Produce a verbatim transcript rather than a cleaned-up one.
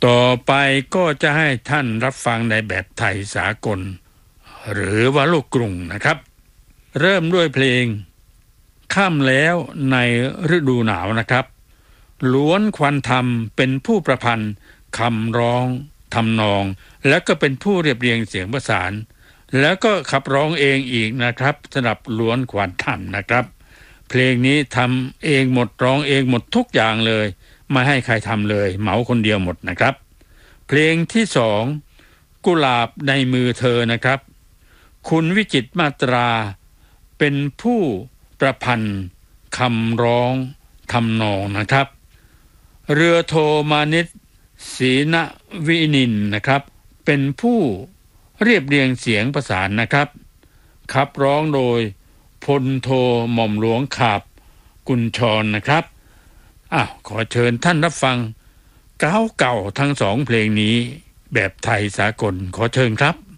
ต่อไปก็จะให้ท่านรับฟังในแบบไทยสากลหรือว่าลูกกรุงนะครับเริ่มด้วยเพลงค่ำแล้วในฤดูหนาวนะครับล้วนควันธรรมเป็นผู้ประพันธ์คำร้องทำนองแล้วก็เป็นผู้เรียบเรียงเสียงประสานแล้วก็ขับร้องเองอีกนะครับสำหรับล้วนควันธรรมนะครับเพลงนี้ทำเองหมดร้องเองหมดทุกอย่างเลยไม่ให้ใครทำเลยเหมาคนเดียวหมดนะครับเพลงที่สองกุหลาบในมือเธอนะครับคุณวิจิตรมาตราเป็นผู้ประพันธ์คำร้องทำนองนะครับเรือโทมานิตศรีนวินินนะครับเป็นผู้เรียบเรียงเสียงประสานนะครับขับร้องโดยพลโทหม่อมหลวงขาบกุญชรนะครับอ้าวขอเชิญท่านรับฟังเก่าๆทั้งสองเพลงนี้แบบไทยสากลขอเชิญครับ